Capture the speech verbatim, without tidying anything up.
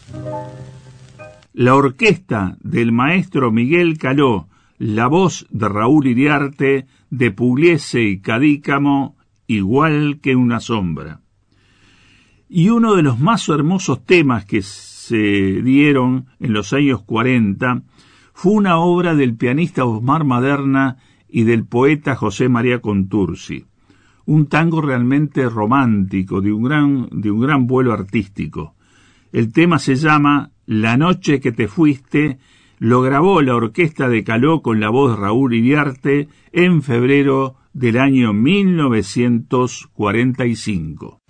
La orquesta del maestro Miguel Caló, la voz de Raúl Iriarte, de Pugliese y Cadícamo, igual que una sombra. Y uno de los más hermosos temas que se dieron en los años cuarenta fue una obra del pianista Osmar Maderna y del poeta José María Contursi. Un tango realmente romántico, de un gran, de un gran vuelo artístico. El tema se llama La noche que te fuiste, lo grabó la orquesta de Caló con la voz de Raúl Iriarte en febrero del año mil novecientos cuarenta y cinco.